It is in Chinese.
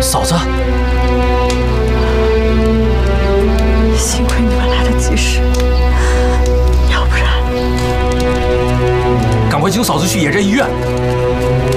嫂子， 幸亏你们来得及时，要不然…… 赶快请嫂子去野战医院。